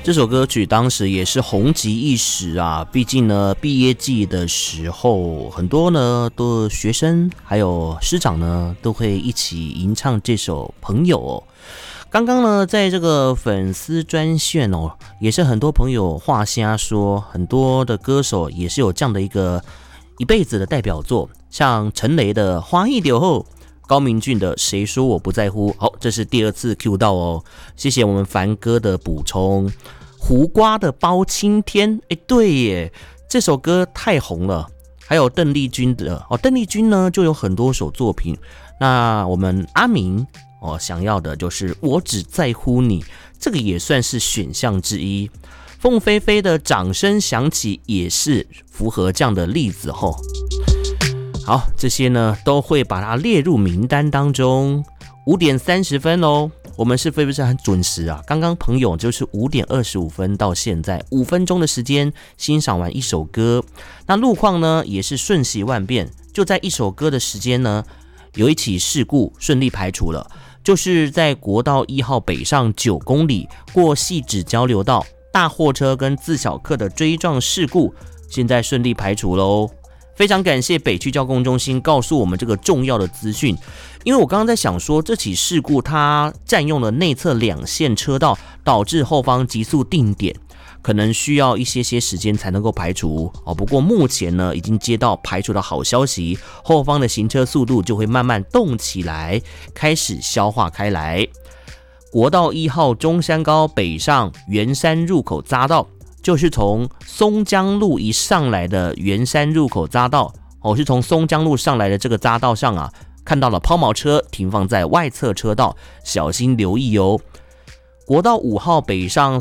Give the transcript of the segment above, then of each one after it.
这首歌曲当时也是红极一时啊，毕竟呢，毕业季的时候，很多呢的学生还有师长呢都会一起吟唱这首《朋友》哦。刚刚呢，在这个粉丝专线哦，也是很多朋友话瞎说，很多的歌手也是有这样的一个一辈子的代表作，像陈雷的《花一柳后》。高明俊的谁说我不在乎，好，这是第二次 Q 到哦，谢谢我们凡哥的补充。胡瓜的包青天，对耶，这首歌太红了。还有邓丽君的邓丽君呢就有很多首作品。那我们阿明想要的就是我只在乎你，这个也算是选项之一。凤飞飞的掌声响起也是符合这样的例子吼。好，这些呢都会把它列入名单当中。5点30分哦，我们是不是很准时啊？刚刚朋友就是5点25分到现在5分钟的时间欣赏完一首歌。那路况呢也是瞬息万变，就在一首歌的时间呢，有一起事故顺利排除了，就是在国道1号北上9公里过汐止交流道，大货车跟自小客的追撞事故，现在顺利排除喽。非常感谢北区交通中心告诉我们这个重要的资讯，因为我刚刚在想说，这起事故它占用了内侧2线车道，导致后方急速定点，可能需要一些时间才能够排除不过目前呢，已经接到排除的好消息，后方的行车速度就会慢慢动起来，开始消化开来。国道1号中山高北上圆山入口匝道，就是从松江路一上来的圆山入口匝道，是从松江路上来的这个匝道上啊，看到了抛锚车停放在外侧车道，小心留意哦。国道5号北上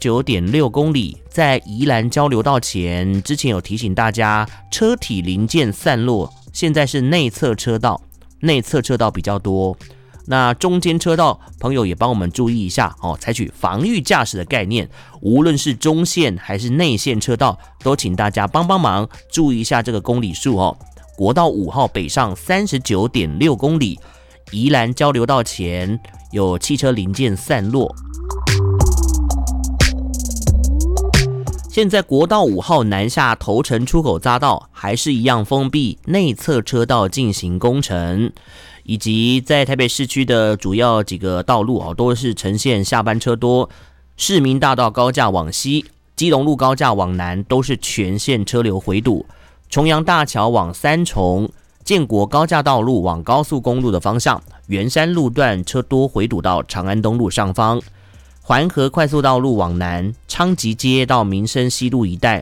39.6 公里，在宜兰交流道前，之前有提醒大家车体零件散落，现在是内侧车道比较多。那中间车道朋友也帮我们注意一下采取防御驾驶的概念，无论是中线还是内线车道，都请大家帮忙注意一下这个公里数哦。国道5号北上 39.6 公里，宜兰交流道前有汽车零件散落。现在国道5号南下头城出口匝道还是一样封闭，内侧车道进行工程。以及在台北市区的主要几个道路都是呈现下班车多，市民大道高架往西，基隆路高架往南都是全线车流回堵，重阳大桥往三重，建国高架道路往高速公路的方向，圆山路段车多回堵到长安东路上方，环河快速道路往南，昌吉街到民生西路一带